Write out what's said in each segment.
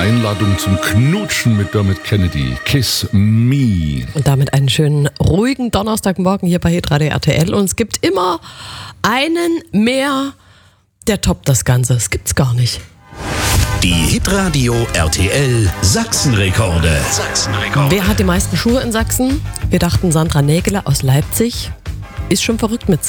Einladung zum Knutschen mit Dermot Kennedy. Kiss Me. Und damit einen schönen, ruhigen Donnerstagmorgen hier bei Hitradio RTL. Und es gibt immer einen mehr, der toppt das Ganze. Das gibt's gar nicht. Die Hitradio RTL Sachsenrekorde. Wer hat die meisten Schuhe in Sachsen? Wir dachten, Sandra Nägele aus Leipzig ist schon verrückt mit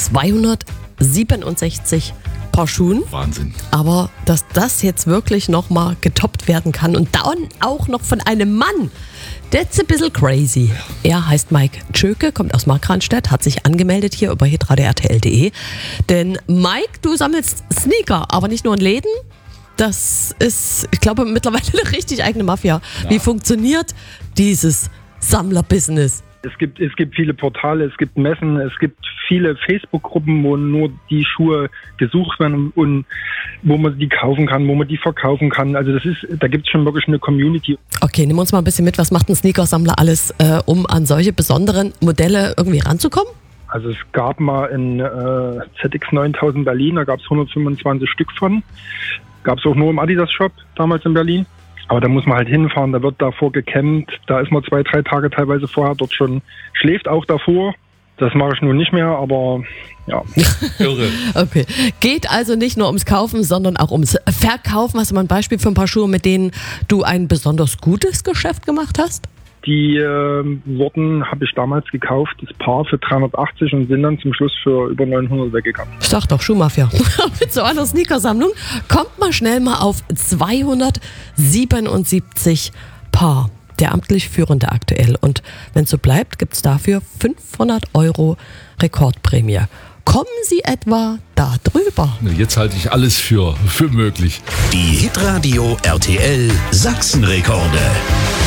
267 Paar Schuhen. Wahnsinn. Aber dass das jetzt wirklich nochmal getoppt werden kann und dann auch noch von einem Mann, that's a bisschen crazy. Er heißt Mike Tschöke, kommt aus Markranstädt, hat sich angemeldet hier über hitradio.rtl.de. Denn Mike, du sammelst Sneaker, aber nicht nur in Läden. Das ist, ich glaube, mittlerweile eine richtig eigene Mafia. Ja. Wie funktioniert dieses Sammlerbusiness? Es gibt viele Portale, es gibt Messen, es gibt viele Facebook-Gruppen, wo nur die Schuhe gesucht werden und wo man die kaufen kann, wo man die verkaufen kann. Also da gibt es schon wirklich eine Community. Okay, nimm uns mal ein bisschen mit. Was macht ein Sneakersammler alles, um an solche besonderen Modelle irgendwie ranzukommen? Also es gab mal in ZX 9000 Berlin, da gab es 125 Stück von. Gab es auch nur im Adidas-Shop damals in Berlin. Aber da muss man halt hinfahren, da wird davor gecampt, da ist man 2-3 Tage teilweise vorher dort schon, schläft auch davor. Das mache ich nun nicht mehr, aber ja. Irre. Okay. Geht also nicht nur ums Kaufen, sondern auch ums Verkaufen. Hast du mal ein Beispiel für ein paar Schuhe, mit denen du ein besonders gutes Geschäft gemacht hast? Die habe ich damals gekauft, das Paar für 380 und sind dann zum Schluss für über 900 weggegangen. Ich sag doch, Schuhmafia. Mit so einer Sneakersammlung kommt man schnell mal auf 277 Paar. Der amtlich Führende aktuell. Und wenn es so bleibt, gibt es dafür 500 € Rekordprämie. Kommen Sie etwa da drüber? Jetzt halte ich alles für möglich. Die Hitradio RTL Sachsenrekorde.